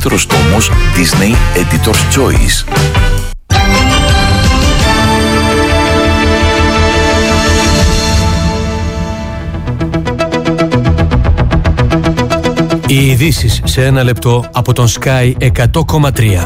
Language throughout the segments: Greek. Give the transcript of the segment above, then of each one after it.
Τόμος Disney Editor's Choice. Οι ειδήσεις σε ένα λεπτό από τον Sky 100,3.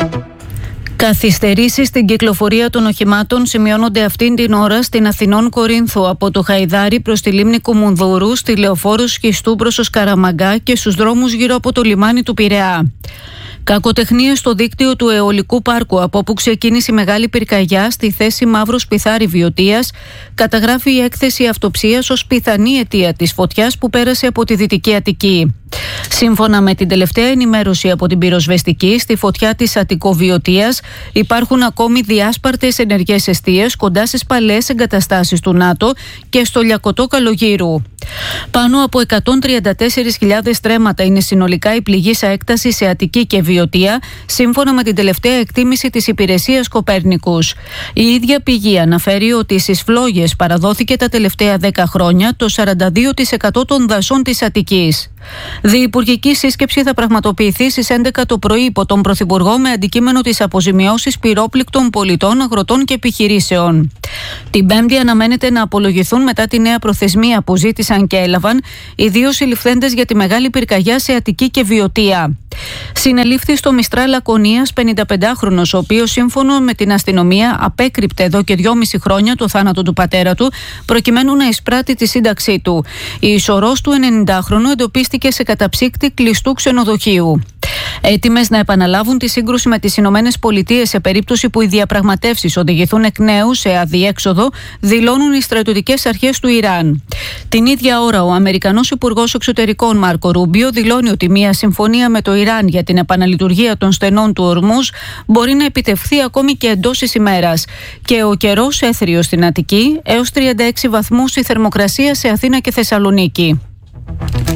Καθυστερήσεις στην κυκλοφορία των οχημάτων σημειώνονται αυτήν την ώρα στην Αθηνών Κορίνθου από το Χαϊδάρι προς τη λίμνη Κουμουνδούρου, στη λεωφόρο Σχιστού προς το Σκαραμαγκά και στους δρόμους γύρω από το λιμάνι του Πειραιά. Κακοτεχνίες στο δίκτυο του αιωλικού πάρκου, από όπου ξεκίνησε η μεγάλη πυρκαγιά στη θέση Μαύρος Πιθάρη Βιωτίας, καταγράφει η έκθεση αυτοψίας ως πιθανή αιτία της φωτιάς που πέρασε από τη Δυτική Αττική. Σύμφωνα με την τελευταία ενημέρωση από την πυροσβεστική, στη φωτιά της Αττικοβιωτίας υπάρχουν ακόμη διάσπαρτες ενεργές εστίες κοντά στις παλαιές εγκαταστάσεις του ΝΑΤΟ και στο Λιακωτό Καλογύρου. Πάνω από 134.000 στρέμματα είναι συνολικά η πληγήσα έκταση σε Αττική και Βιωτία, σύμφωνα με την τελευταία εκτίμηση της υπηρεσίας Κοπέρνικους. Η ίδια πηγή αναφέρει ότι στις φλόγες παραδόθηκε τα τελευταία 10 χρόνια το 42% των δασών της Αττικής. Διυπουργική σύσκεψη θα πραγματοποιηθεί στις 11 το πρωί υπό τον Πρωθυπουργό με αντικείμενο τις αποζημιώσεις πυρόπληκτων πολιτών, αγροτών και επιχειρήσεων. Την Πέμπτη αναμένεται να απολογηθούν μετά τη νέα προθεσμία που ζήτησαν και έλαβαν οι δύο συλληφθέντες για τη μεγάλη πυρκαγιά σε Αττική και Βιωτία. Συνελήφθη στο Μιστρά Λακωνίας 55χρονος, ο οποίος σύμφωνο με την αστυνομία απέκρυπτε εδώ και 2,5 χρόνια το θάνατο του πατέρα του, προκειμένου να εισπράττει τη σύνταξή του. Η ισορρός του 90χρονου εντοπίστηκε σε καταψύκτη κλειστού ξενοδοχείου. Έτοιμες να επαναλάβουν τη σύγκρουση με τις Ηνωμένες Πολιτείες σε περίπτωση που οι διαπραγματεύσεις οδηγηθούν εκ νέου σε αδιέξοδο, δηλώνουν οι στρατιωτικές αρχές του Ιράν. Την ίδια ώρα, ο Αμερικανός Υπουργός Εξωτερικών Μάρκο Ρούμπιο δηλώνει ότι μια συμφωνία με το Ιράν για την επαναλειτουργία των στενών του Ορμούζ μπορεί να επιτευχθεί ακόμη και εντός της ημέρας. Και ο καιρός έθριος στην Αττική, έως 36 βαθμούς η θερμοκρασία σε Αθήνα και Θεσσαλονίκη.